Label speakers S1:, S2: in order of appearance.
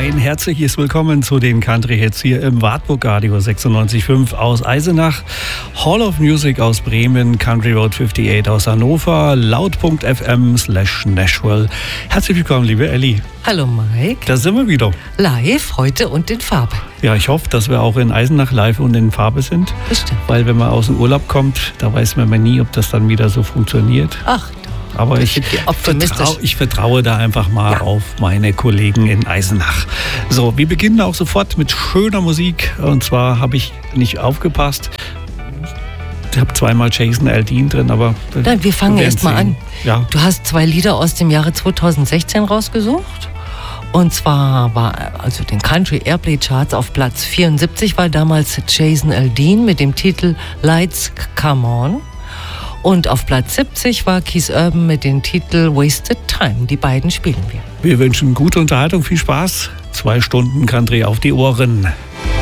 S1: Ein herzliches Willkommen zu den Country-Hits hier im Wartburg Radio 96.5 aus Eisenach, Hall of Music aus Bremen, Country Road 58 aus Hannover, laut.fm/Nashville. Herzlich willkommen, liebe Elli.
S2: Hallo Mike.
S1: Da sind wir wieder.
S2: Live, heute und in Farbe.
S1: Ja, ich hoffe, dass wir auch in Eisenach live und in Farbe sind.
S2: Bestimmt.
S1: Weil wenn man aus dem Urlaub kommt, da weiß man nie, ob das dann wieder so funktioniert.
S2: Ach,
S1: aber ich vertraue da einfach mal auf meine Kollegen in Eisenach. So, wir beginnen auch sofort mit schöner Musik. Und zwar habe ich nicht aufgepasst. Ich habe zweimal Jason Aldean drin, aber...
S2: Nein, wir fangen erst mal an.
S1: Ja.
S2: Du hast 2 Lieder aus dem Jahre 2016 rausgesucht. Und zwar war also den Country Airplay Charts auf Platz 74 war damals Jason Aldean mit dem Titel Lights Come On. Und auf Platz 70 war Keith Urban mit dem Titel Wasted Time. Die beiden spielen wir.
S1: Wir wünschen gute Unterhaltung, viel Spaß. 2 Stunden Country auf die Ohren.